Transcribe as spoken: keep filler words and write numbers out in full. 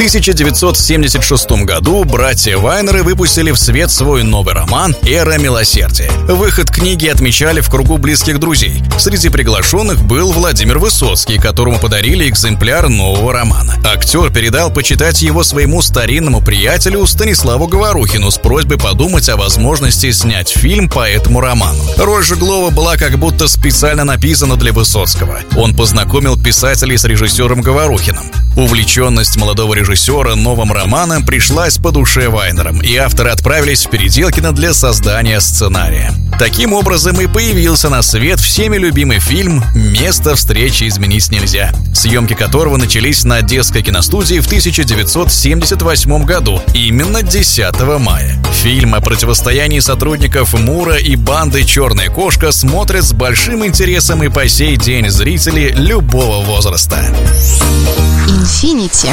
тысяча девятьсот семьдесят шестом году братья Вайнеры выпустили в свет свой новый роман «Эра милосердия». Выход книги отмечали в кругу близких друзей. Среди приглашенных был Владимир Высоцкий, которому подарили экземпляр нового романа. Актер передал почитать его своему старинному приятелю Станиславу Говорухину с просьбой подумать о возможности снять фильм по этому роману. Роль Жеглова была как будто специально написана для Высоцкого. Он познакомил писателей с режиссером Говорухиным. Увлеченность молодого режиссера новым романом пришлась по душе Вайнерам, и авторы отправились в Переделкино для создания сценария. Таким образом и появился на свет всеми любимый фильм «Место встречи изменить нельзя», съемки которого начались на Одесской киностудии в тысяча девятьсот семьдесят восьмом году, именно десятого мая. Фильм о противостоянии сотрудников МУРа и банды «Черная кошка» смотрят с большим интересом и по сей день зрители любого возраста. Infinity.